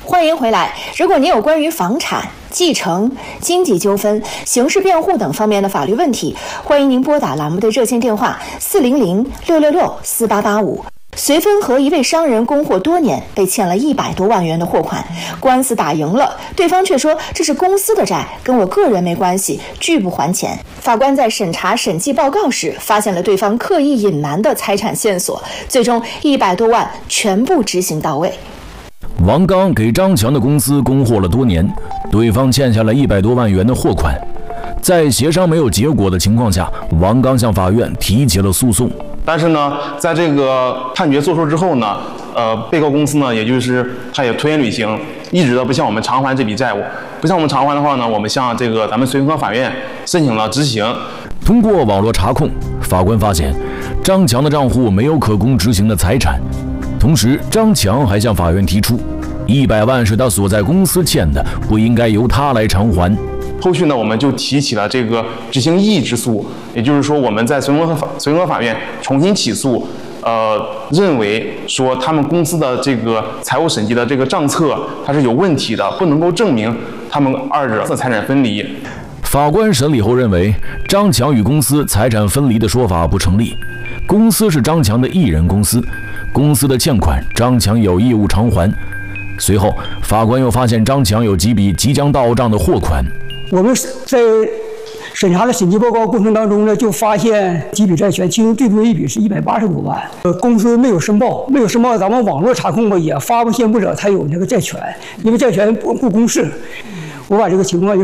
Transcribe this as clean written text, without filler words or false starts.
欢迎回来。如果您有关于房产、继承、经济纠纷、刑事辩护等方面的法律问题，欢迎您拨打栏目的热线电话400-666-4885。随芬和一位商人供货多年，被欠了100多万元的货款，官司打赢了，对方却说这是公司的债，跟我个人没关系，拒不还钱。法官在审查审计报告时，发现了对方刻意隐瞒的财产线索，最终100多万全部执行到位。 王刚给张强的公司供货了多年，对方欠下了100多万元的货款，在协商没有结果的情况下，王刚向法院提起了诉讼。 但是呢，在这个判决作出之后呢，被告公司呢，也就是他也拖延履行，一直的不向我们偿还这笔债务。不向我们偿还的话呢，我们向这个咱们绥芬河法院申请了执行。 通过网络查控，法官发现张强的账户没有可供执行的财产，同时张强还向法院提出100万是他所在公司欠的，不应该由他来偿还。 后续呢，我们就提起了这个执行异议之诉，也就是说，我们在绥芬河法院重新起诉，认为说他们公司的这个财务审计的这个账册它是有问题的，不能够证明他们二者的财产分离。 法官审理后认为，张强与公司财产分离的说法不成立，公司是张强的一人公司，公司的欠款张强有义务偿还。随后，法官又发现张强有几笔即将到账的货款。 我们在审查的审计报告过程当中呢，就发现几笔债权，其中最多一笔是180多万。公司没有申报，咱们网络查控吧也发现不了他有那个债权，因为债权不公示。我把这个情况就